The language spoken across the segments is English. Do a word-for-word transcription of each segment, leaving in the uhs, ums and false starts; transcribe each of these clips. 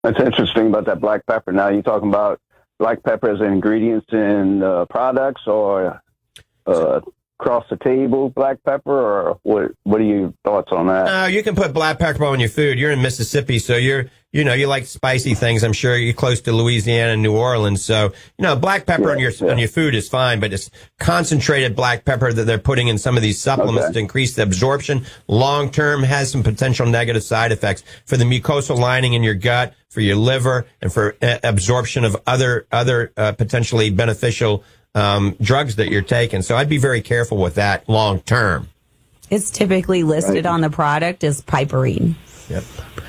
That's interesting about that black pepper. Now, you're talking about black pepper as ingredients in uh, products, or uh, across the table black pepper, or what? What are your thoughts on that? Uh, you can put black pepper on your food. You're in Mississippi, so you're, you know, you like spicy things. I'm sure you're close to Louisiana and New Orleans, so you know, black pepper yeah, on your yeah. on your food is fine. But it's concentrated black pepper that they're putting in some of these supplements okay. to increase the absorption. Long term has some potential negative side effects for the mucosal lining in your gut, for your liver, and for uh, absorption of other other uh, potentially beneficial um, drugs that you're taking. So I'd be very careful with that long term. It's typically listed right. on the product as piperine. Yep.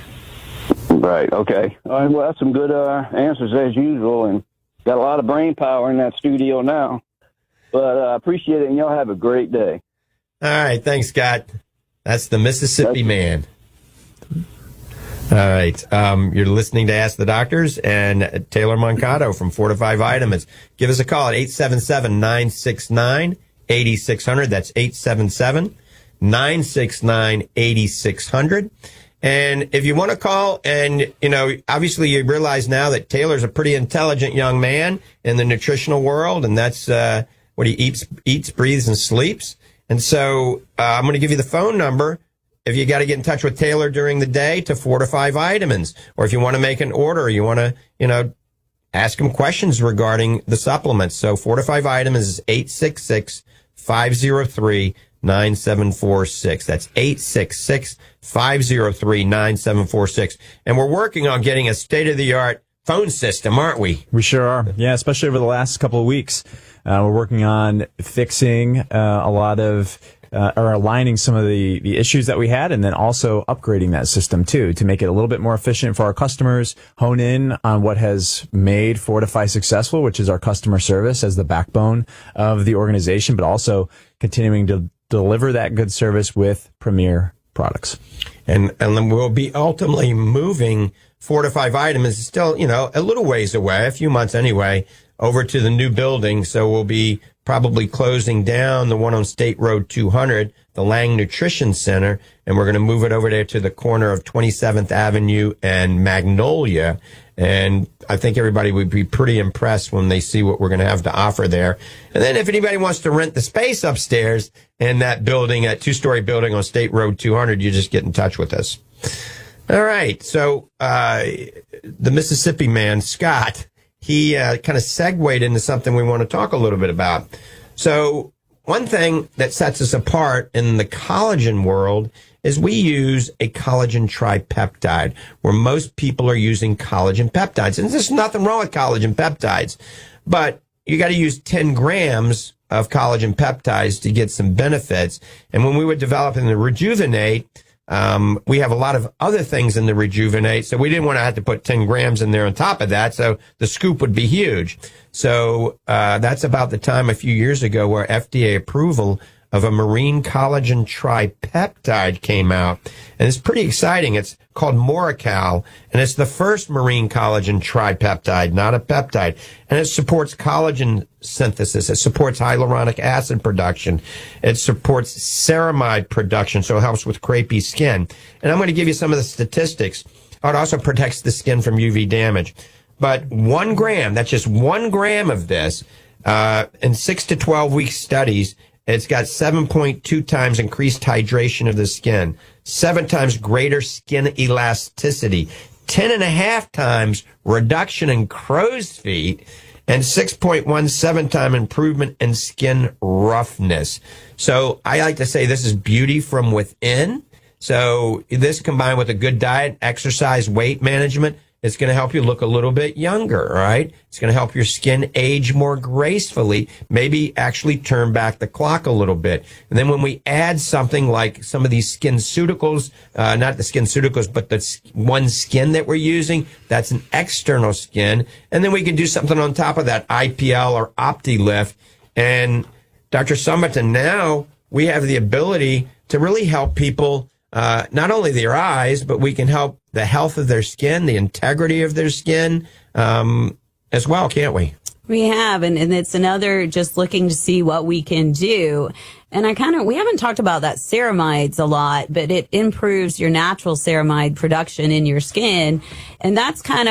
Right. Okay. All right. Well, that's some good uh, answers as usual, and got a lot of brain power in that studio now. But I uh, appreciate it, and y'all have a great day. All right. Thanks, Scott. That's the Mississippi Man. All right. Um, you're listening to Ask the Doctors, and Taylor Moncado from Fortify Vitamins. Give us a call at eight seven seven, nine six nine, eight six zero zero. That's eight seven seven, nine six nine, eight six zero zero. And if you want to call, and, you know, obviously you realize now that Taylor's a pretty intelligent young man in the nutritional world, and that's uh, what he eats, eats, breathes, and sleeps. And so uh, I'm going to give you the phone number if you got to get in touch with Taylor during the day to Fortify Vitamins, or if you want to make an order, or you want to, you know, ask him questions regarding the supplements. So Fortify Vitamins is eight six six, five zero three, nine seven four six. That's eight six six, five zero three, nine seven four six. And we're working on getting a state-of-the-art phone system, aren't we? We sure are. Yeah, especially over the last couple of weeks. Uh, we're working on fixing uh, a lot of Uh, or aligning some of the, the issues that we had, and then also upgrading that system too to make it a little bit more efficient for our customers, hone in on what has made Fortify successful, which is our customer service as the backbone of the organization, but also continuing to deliver that good service with premier products. And, and then we'll be ultimately moving Fortify Vitamins, still, you know, a little ways away, a few months anyway, over to the new building. So we'll be probably closing down the one on State Road two hundred, the Lang Nutrition Center, and we're going to move it over there to the corner of twenty-seventh Avenue and Magnolia. And I think everybody would be pretty impressed when they see what we're going to have to offer there. And then if anybody wants to rent the space upstairs in that building, that two-story building on State Road two hundred, you just get in touch with us. All right. So uh the Mississippi Man, Scott, he uh, kind of segued into something we want to talk a little bit about. So one thing that sets us apart in the collagen world is we use a collagen tripeptide, where most people are using collagen peptides. And there's nothing wrong with collagen peptides, but you got to use ten grams of collagen peptides to get some benefits. And when we were developing the Rejuvenate, Um, we have a lot of other things in the Rejuvenate, so we didn't want to have to put ten grams in there on top of that, so the scoop would be huge. So uh, that's about the time a few years ago where F D A approval of a marine collagen tripeptide came out. And it's pretty exciting. It's called Moracal, and it's the first marine collagen tripeptide, not a peptide. And it supports collagen synthesis. It supports hyaluronic acid production. It supports ceramide production, so it helps with crepey skin. And I'm going to give you some of the statistics. It also protects the skin from U V damage. But one gram, that's just one gram of this, uh, in six to twelve week studies, it's got seven point two times increased hydration of the skin, seven times greater skin elasticity, ten and a half times reduction in crow's feet, and six point one seven time improvement in skin roughness. So I like to say this is beauty from within. So this combined with a good diet, exercise, weight management, it's going to help you look a little bit younger, right? It's going to help your skin age more gracefully, maybe actually turn back the clock a little bit. And then when we add something like some of these SkinCeuticals, uh, not the SkinCeuticals, but the one skin that we're using, that's an external skin. And then we can do something on top of that, I P L or OptiLift. And Doctor Summerton, now we have the ability to really help people, uh, not only their eyes, but we can help the health of their skin, the integrity of their skin, um, as well, can't we? We have, and, and it's another just looking to see what we can do. And I kind of, we haven't talked about that ceramides a lot, but it improves your natural ceramide production in your skin. And that's kind of